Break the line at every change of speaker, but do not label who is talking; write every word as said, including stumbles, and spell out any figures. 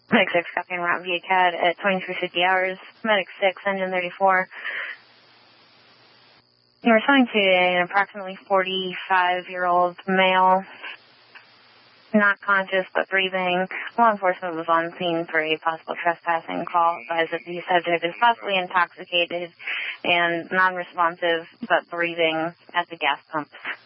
Medic six, copying route via C A D at twenty-three fifty hours. Medic six, engine thirty-four. You were responding to an approximately forty-five-year-old male, not conscious but breathing. Law enforcement was on scene for a possible trespassing call. Advised that the subject is possibly intoxicated and non-responsive but breathing at the gas pumps.